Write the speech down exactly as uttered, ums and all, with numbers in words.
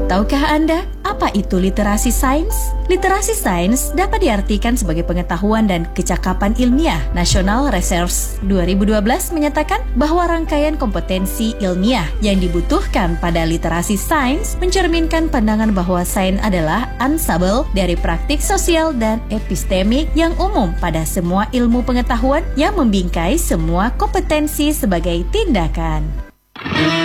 Tahukah Anda apa itu literasi sains? Literasi sains dapat diartikan sebagai pengetahuan dan kecakapan ilmiah. National Research dua ribu dua belas menyatakan bahwa rangkaian kompetensi ilmiah yang dibutuhkan pada literasi sains mencerminkan pandangan bahwa sains adalah ensemble dari praktik sosial dan epistemik yang umum pada semua ilmu pengetahuan yang membingkai semua kompetensi sebagai tindakan.